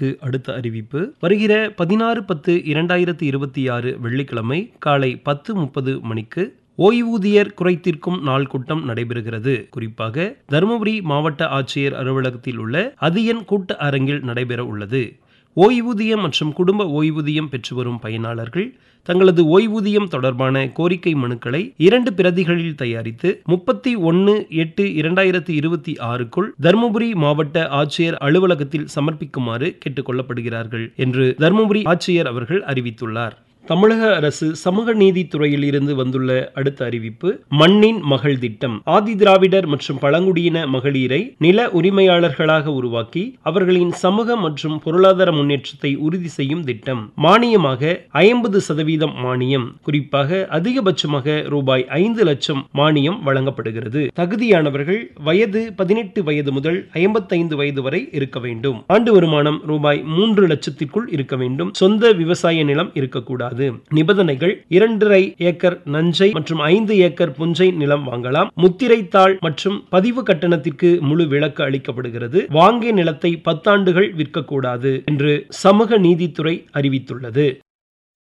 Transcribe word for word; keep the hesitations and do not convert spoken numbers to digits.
நேயர்களுக்கு அடுத்த அறிவிப்பு. வருகிற பதினாறு பத்து இரண்டாயிரத்தி இருபத்தி ஆறு வெள்ளிக்கிழமை காலை பத்து முப்பது மணிக்கு ஓய்வூதியர் குறைதீர்க்கும் நாள் கூட்டம் நடைபெறுகிறது. குறிப்பாக தருமபுரி மாவட்ட ஆட்சியர் அலுவலகத்தில் உள்ள அதியன் கூட்ட அரங்கில் நடைபெற உள்ளது. ஓய்வூதியம் மற்றும் குடும்ப ஓய்வூதியம் பெற்று வரும் பயனாளர்கள் தங்களது ஓய்வூதியம் தொடர்பான கோரிக்கை மனுக்களை இரண்டு பிரதிகளில் தயாரித்து முப்பத்தி ஒன்று எட்டு இரண்டாயிரத்தி இருபத்தி ஆறுக்குள் தருமபுரி மாவட்ட ஆட்சியர் அலுவலகத்தில் சமர்ப்பிக்குமாறு கேட்டுக் கொள்ளப்படுகிறார்கள் என்று தருமபுரி ஆட்சியர் அவர்கள் அறிவித்துள்ளார். தமிழக அரசு சமூக நீதித்துறையில் இருந்து வந்துள்ள அடுத்த அறிவிப்பு. மண்ணின் மகள் திட்டம் ஆதி திராவிடர் மற்றும் பழங்குடியின மகளிரை நில உரிமையாளர்களாக உருவாக்கி அவர்களின் சமூக மற்றும் பொருளாதார முன்னேற்றத்தை உறுதி செய்யும் திட்டம். மானியமாக ஐம்பது சதவீதம் மானியம், குறிப்பாக அதிகபட்சமாக ரூபாய் ஐந்து லட்சம் மானியம் வழங்கப்படுகிறது. தகுதியானவர்கள் வயது பதினெட்டு வயது முதல் ஐம்பத்தைந்து வயது வரை இருக்க வேண்டும். ஆண்டு வருமானம் ரூபாய் மூன்று லட்சத்திற்குள் இருக்க வேண்டும். சொந்த விவசாய நிலம் இருக்கக்கூடாது. நிபந்தனைகள்: இரண்டரை ஏக்கர் நஞ்சை மற்றும் ஐந்து ஏக்கர் புஞ்சை நிலம் வாங்கலாம். முத்திரை தாள் மற்றும் பதிவு கட்டணத்திற்கு முழு விலக்கு அளிக்கப்படுகிறது. வாங்கிய நிலத்தை பத்தாண்டுகள் விற்கக்கூடாது என்று சமூக நீதித்துறை அறிவித்துள்ளது.